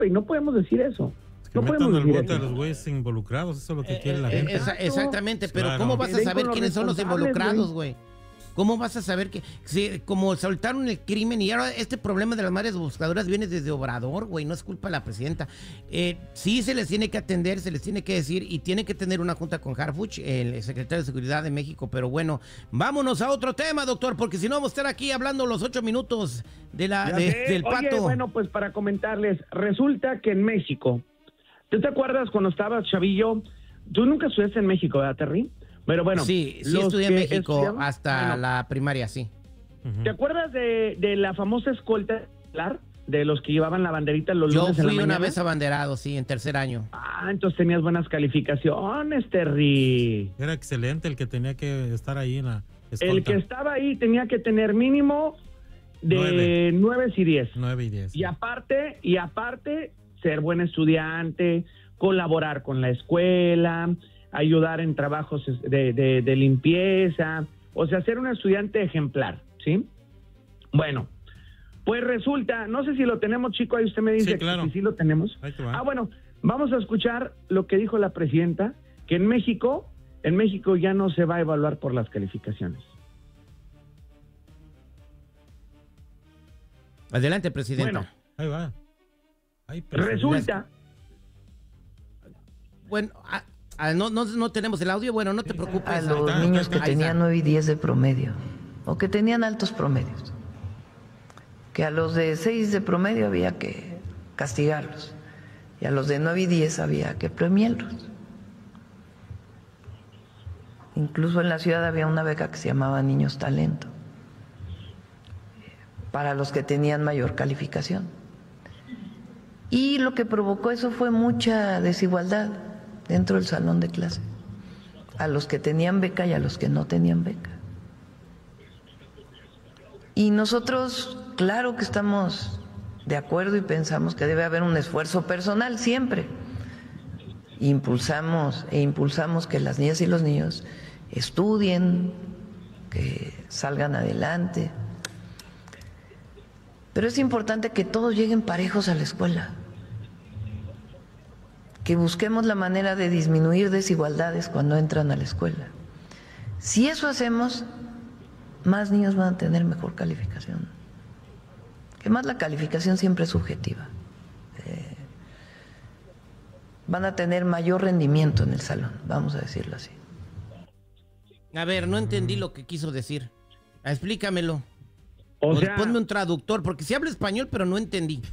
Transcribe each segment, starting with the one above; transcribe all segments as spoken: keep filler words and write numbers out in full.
y no podemos decir eso. Que no metan podemos al decir bote a eso. los güeyes involucrados, eso es lo que Eh, quiere la eh, gente. esa- exactamente, pero Claro. ¿cómo vas a Que den saber con los quiénes son los responsables, involucrados, güey? ¿Cómo vas a saber que si, como soltaron el crimen y ahora este problema de las madres buscadoras viene desde Obrador, güey, no es culpa de la presidenta? Eh, sí se les tiene que atender, se les tiene que decir y tiene que tener una junta con Harfuch, el secretario de Seguridad de México, pero bueno, vámonos a otro tema, doctor, porque si no vamos a estar aquí hablando los ocho minutos de la, Ya de- sé. del Oye, pato. bueno, pues para comentarles, resulta que en México, ¿tú te acuerdas cuando estabas chavillo? Tú nunca estudiaste en México, ¿verdad, Terry? Pero bueno, sí, sí los estudié en que México estudiaban- hasta bueno, la primaria, sí. Ujú. ¿te acuerdas de, de la famosa escolta escolar? De los que llevaban la banderita los Yo lunes en la fui una mañana. vez abanderado, sí, en tercer año. Ah, entonces tenías buenas calificaciones, Terry. Era excelente el que tenía que estar ahí en la escolta. El que estaba ahí tenía que tener mínimo de Nueve. nueve y diez. nueve y diez. Y aparte, y aparte, ser buen estudiante, colaborar con la escuela, ayudar en trabajos de, de, de limpieza, o sea, ser un estudiante ejemplar, ¿sí? Bueno, pues resulta, no sé si lo tenemos, chico, ahí usted me dice Sí, claro. que sí lo tenemos. Ahí te va. Ah, bueno, vamos a escuchar lo que dijo la presidenta, que en México, en México ya no se va a evaluar por las calificaciones. Adelante, presidenta. Bueno, Ahí va. Ay, pero- resulta... Bueno, ah, ah, no, no, no tenemos el audio. Bueno, no te preocupes. A Ahí los está, niños que ahí está. tenían nueve y diez de promedio, o que tenían altos promedios, que a los de seis de promedio había que castigarlos, y a los de nueve y diez había que premiarlos. Incluso en la ciudad había una beca que se llamaba Niños Talento, para los que tenían mayor calificación. Y lo que provocó eso fue mucha desigualdad dentro del salón de clase, a los que tenían beca y a los que no tenían beca. Y nosotros, claro que estamos de acuerdo y pensamos que debe haber un esfuerzo personal siempre. Impulsamos e impulsamos que las niñas y los niños estudien, que salgan adelante. Pero es importante que todos lleguen parejos a la escuela, que busquemos la manera de disminuir desigualdades cuando entran a la escuela. Si eso hacemos, más niños van a tener mejor calificación. Que más la calificación siempre es subjetiva. Eh, van a tener mayor rendimiento en el salón, vamos a decirlo así. A ver, no entendí lo que quiso decir. Explícamelo. O O sea, ponme un traductor, porque sí habla español, pero no entendí.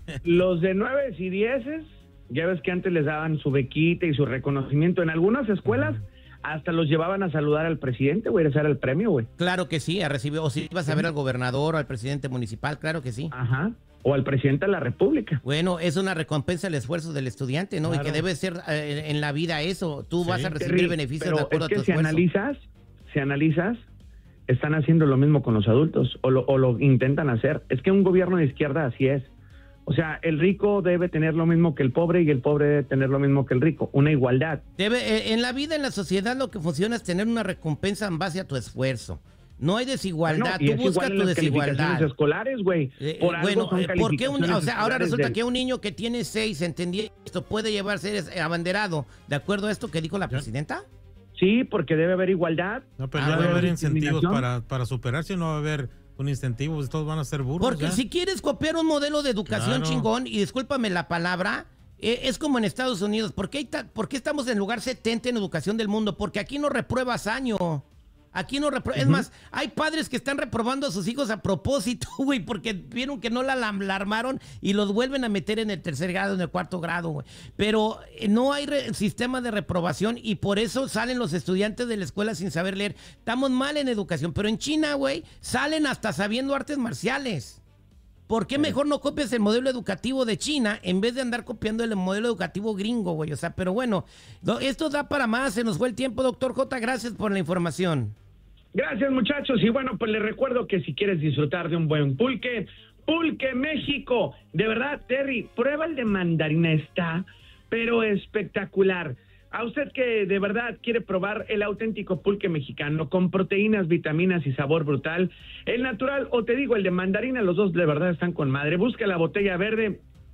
los de nueve y dieces, ya ves que antes les daban su bequita y su reconocimiento. En algunas escuelas hasta los llevaban a saludar al presidente, güey, ese era el premio, güey. Claro que sí, a recibir, o si ibas a ver al gobernador o al presidente municipal, claro que sí. Ajá. O al presidente de la República. Bueno, es una recompensa al esfuerzo del estudiante, ¿no? Claro. Y que debe ser eh, en la vida eso. Tú Sí. vas a recibir Terry, beneficios pero de acuerdo es que a tu si esfuerzo. analizas, si analizas, están haciendo lo mismo con los adultos, o lo, o lo intentan hacer. Es que un gobierno de izquierda así es. O sea, el rico debe tener lo mismo que el pobre y el pobre debe tener lo mismo que el rico. Una igualdad. Debe, eh, en la vida, en la sociedad, lo que funciona es tener una recompensa en base a tu esfuerzo. No hay desigualdad, Bueno, y tú es busca igual en tu las calificaciones desigualdad. escolares, güey. Eh, Por eh, algo bueno, son eh, ¿por qué un, calificaciones o sea, ahora escolares resulta del- que un niño que tiene seis, entendí esto, puede llevarse eh, abanderado, ¿de acuerdo a esto que dijo la Ya. presidenta? Sí, porque debe haber igualdad. No, pero Ah, ya bueno. debe haber incentivos Discriminación. para, para superarse, no va a haber un incentivo, pues todos van a ser burros. Porque ya. si quieres copiar un modelo de educación Claro. chingón, y discúlpame la palabra, eh, es como en Estados Unidos. ¿Por qué, hay ta- ¿Por qué estamos en el lugar setenta en educación del mundo? Porque aquí no repruebas año. Aquí no repruebas. Es más, hay padres que están reprobando a sus hijos a propósito, güey, porque vieron que no la, la, la armaron y los vuelven a meter en el tercer grado, en el cuarto grado, güey. Pero eh, no hay re- sistema de reprobación y por eso salen los estudiantes de la escuela sin saber leer. Estamos mal en educación, pero en China, güey, salen hasta sabiendo artes marciales. ¿Por qué mejor no copias el modelo educativo de China en vez de andar copiando el modelo educativo gringo, güey? O sea, pero bueno, do- esto da para más. Se nos fue el tiempo, doctor J. Gracias por la información. Gracias, muchachos. Y bueno, pues les recuerdo que si quieres disfrutar de un buen pulque, Pulque México. De verdad, Terry, prueba el de mandarina, está, pero espectacular. A usted que de verdad quiere probar el auténtico pulque mexicano con proteínas, vitaminas y sabor brutal, el natural o te digo el de mandarina, los dos de verdad están con madre. Busca la botella verde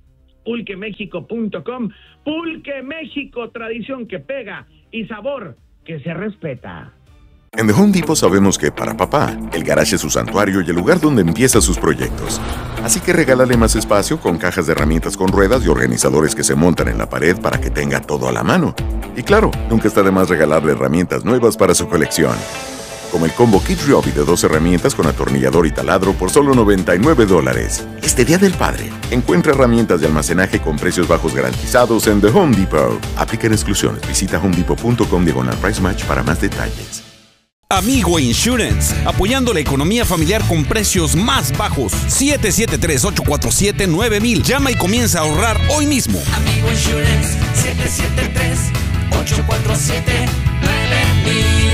pulque méxico punto com. Pulque México, tradición que pega y sabor que se respeta. En The Home Depot sabemos que para papá, el garage es su santuario y el lugar donde empieza sus proyectos. Así que regálale más espacio con cajas de herramientas con ruedas y organizadores que se montan en la pared para que tenga todo a la mano. Y claro, nunca está de más regalarle herramientas nuevas para su colección. Como el combo Kid Ryobi de dos herramientas con atornillador y taladro por solo noventa y nueve dólares. Este Día del Padre, encuentra herramientas de almacenaje con precios bajos garantizados en The Home Depot. Aplican exclusiones. Visita homedepot punto com diagonal price match para más detalles. Amigo Insurance, apoyando la economía familiar con precios más bajos. siete siete tres, ocho cuatro siete, nueve mil. Llama y comienza a ahorrar hoy mismo. Amigo Insurance, siete siete tres, ocho cuatro siete, nueve mil.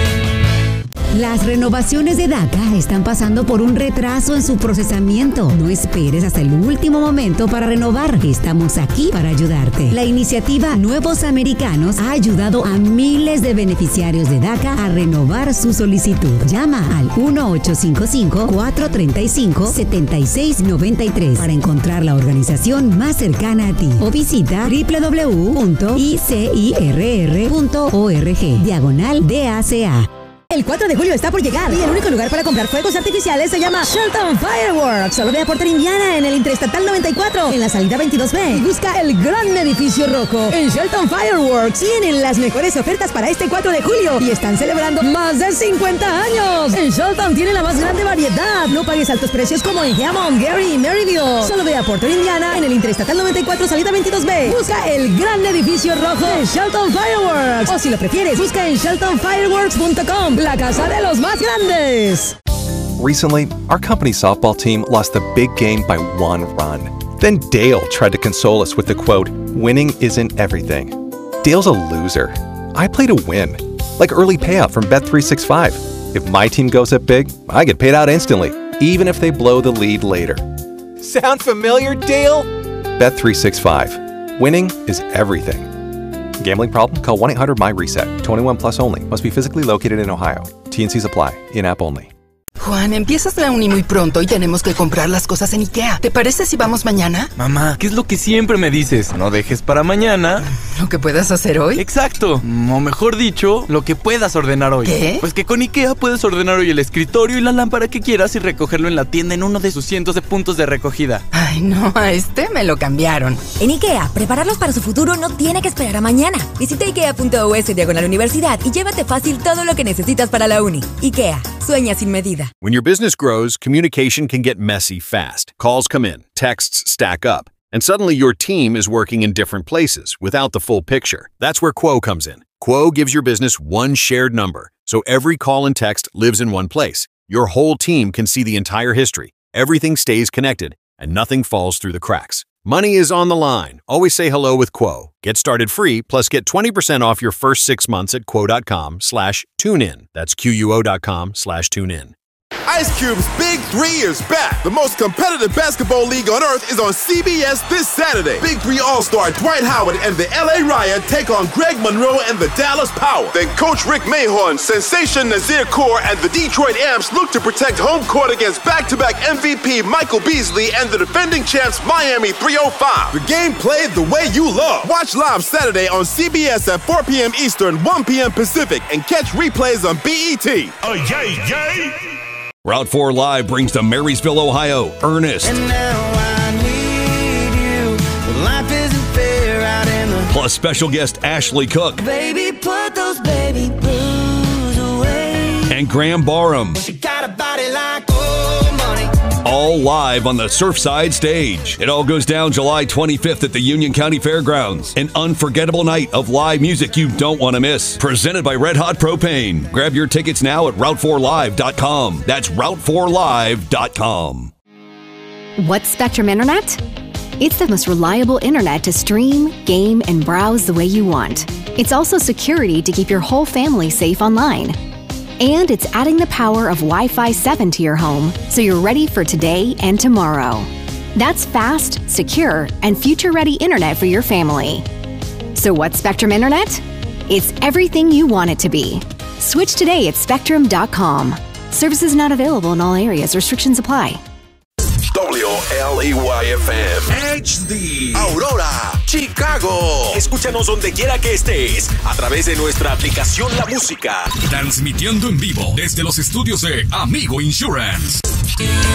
Las renovaciones de DACA están pasando por un retraso en su procesamiento. No esperes hasta el último momento para renovar. Estamos aquí para ayudarte. La iniciativa Nuevos Americanos ha ayudado a miles de beneficiarios de DACA a renovar su solicitud. Llama al uno ocho cinco cinco, cuatro tres cinco, siete seis nueve tres para encontrar la organización más cercana a ti o visita doble u doble u doble u punto i c i r r punto org diagonal D A C A. El cuatro de julio está por llegar y el único lugar para comprar fuegos artificiales se llama Shelton Fireworks. Solo ve a Porter, Indiana, en el Interestatal noventa y cuatro, en la salida veintidós B. Y busca el gran edificio rojo. En Shelton Fireworks tienen las mejores ofertas para este cuatro de julio y están celebrando más de cincuenta años. En Shelton tienen la más grande variedad. No pagues altos precios como en Hammond, Gary y Maryville. Solo ve a Porter, Indiana, en el Interestatal noventa y cuatro, salida veintidós B. Busca el gran edificio rojo en Shelton Fireworks. O si lo prefieres, busca en shelton fireworks punto com. La casa de los más grandes. Recently, our company softball team lost the big game by one run. Then Dale tried to console us with the quote, "Winning isn't everything." Dale's a loser. I play to win. Like early payout from Bet three sixty-five. If my team goes up big, I get paid out instantly, even if they blow the lead later. Sound familiar, Dale? Bet three sixty-five. Winning is everything. Gambling problem? Call one eight hundred M Y reset. twenty-one plus only. Must be physically located in Ohio. T N Cs apply. In-app only. Juan, empiezas la uni muy pronto y tenemos que comprar las cosas en IKEA. ¿Te parece si vamos mañana? Mamá, ¿qué es lo que siempre me dices? No dejes para mañana ¿lo que puedas hacer hoy? Exacto. O mejor dicho, lo que puedas ordenar hoy. ¿Qué? Pues que con IKEA puedes ordenar hoy el escritorio y la lámpara que quieras y recogerlo en la tienda en uno de sus cientos de puntos de recogida. Ay, no, a este me lo cambiaron. En IKEA, prepararlos para su futuro no tiene que esperar a mañana. Visita ikea punto u s diagonal universidad y llévate fácil todo lo que necesitas para la uni. IKEA, sueña sin medida. When your business grows, communication can get messy fast. Calls come in, texts stack up, and suddenly your team is working in different places without the full picture. That's where Quo comes in. Quo gives your business one shared number, so every call and text lives in one place. Your whole team can see the entire history. Everything stays connected, and nothing falls through the cracks. Money is on the line. Always say hello with Quo. Get started free, plus get twenty percent off your first six months at quo.com slash tune in. That's Q-U-O.com slash tune in. Ice Cube's Big Three is back. The most competitive basketball league on earth is on C B S this Saturday. Big Three All-Star Dwight Howard and the L A Riot take on Greg Monroe and the Dallas Power. Then Coach Rick Mahorn, Sensation Nazir Kaur, and the Detroit Amps look to protect home court against back-to-back M V P Michael Beasley and the defending champs Miami three oh five. The game played the way you love. Watch live Saturday on C B S at four p.m. Eastern, one p.m. Pacific, and catch replays on B E T. Oh, yay, yay! Route four Live brings to Marysville, Ohio, Ernest. And now I need you. But life isn't fair out in the... Plus special guest Ashley Cook. Baby, put those baby blues away. And Graham Barham. She got a body like old money. All live on the Surfside stage. It all goes down July twenty-fifth at the Union County Fairgrounds. An unforgettable night of live music you don't want to miss. Presented by Red Hot Propane. Grab your tickets now at route four live dot com. That's route four live dot com. What's Spectrum Internet? It's the most reliable internet to stream, game, and browse the way you want. It's also security to keep your whole family safe online. And it's adding the power of Wi-Fi seven to your home, so you're ready for today and tomorrow. That's fast, secure, and future-ready internet for your family. So what's Spectrum Internet? It's everything you want it to be. Switch today at spectrum dot com. Services not available in all areas. Restrictions apply. W L E Y F M H D Aurora, Chicago. Escúchanos donde quiera que estés a través de nuestra aplicación La Música. Transmitiendo en vivo desde los estudios de Amigo Insurance.